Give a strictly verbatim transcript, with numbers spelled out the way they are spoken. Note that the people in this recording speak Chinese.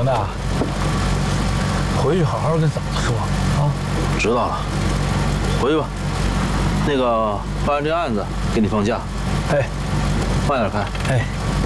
大，回去好好跟嫂子说啊。 知道了，回去吧。那个办完这案子，给你放假。 哎， 慢点开。 哎。